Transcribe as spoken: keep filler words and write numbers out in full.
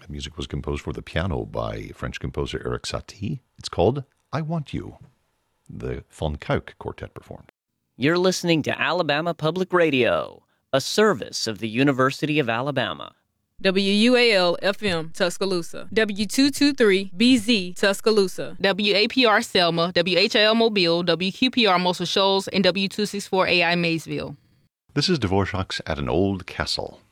The music was composed for the piano by French composer Erik Satie. It's called I Want You. The Von Kuik Quartet performed. You're listening to Alabama Public Radio, a service of the University of Alabama. W U A L F M Tuscaloosa, W two twenty-three B Z Tuscaloosa, W A P R Selma, W H L Mobile, W Q P R Muscle Shoals, and W two sixty-four A I Maysville. This is Dvorak's At an Old Castle.